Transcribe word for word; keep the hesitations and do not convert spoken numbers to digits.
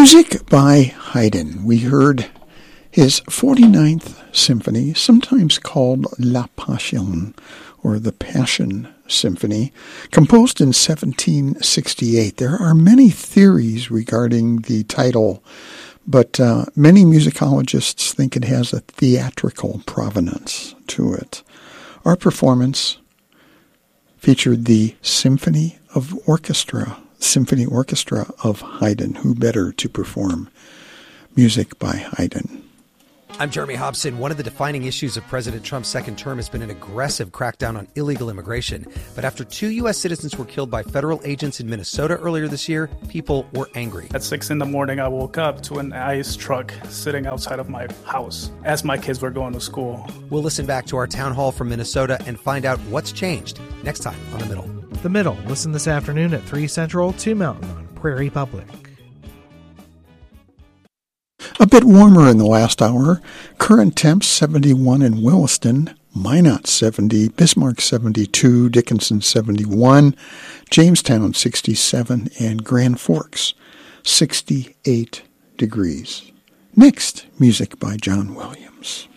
Music by Haydn. We heard his forty-ninth Symphony, sometimes called La Passion, or the Passion Symphony, composed in seventeen sixty-eight. There are many theories regarding the title, but uh, many musicologists think it has a theatrical provenance to it. Our performance featured the Symphony of Orchestra, Symphony Orchestra of Haydn. Who better to perform music by Haydn? I'm Jeremy Hobson. One of the defining issues of President Trump's second term has been an aggressive crackdown on illegal immigration. But after two U S citizens were killed by federal agents in Minnesota earlier this year, people were angry. At six in the morning, I woke up to an ICE truck sitting outside of my house as my kids were going to school. We'll listen back to our town hall from Minnesota and find out what's changed next time on The Middle. The Middle. Listen this afternoon at three Central, two Mountain on Prairie Public. A bit warmer in the last hour. Current temps seventy-one in Williston, Minot seventy, Bismarck seventy-two, Dickinson seventy-one, Jamestown sixty-seven, and Grand Forks sixty-eight degrees. Next, music by John Williams.